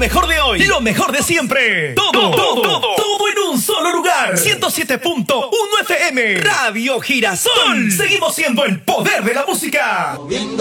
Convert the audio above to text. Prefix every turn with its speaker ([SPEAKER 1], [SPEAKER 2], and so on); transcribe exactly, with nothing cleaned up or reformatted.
[SPEAKER 1] mejor de hoy, lo mejor de siempre. Todo, todo, todo, todo, todo en un solo lugar. ciento siete punto uno F M. Radio Girasol. Seguimos siendo el poder de la música.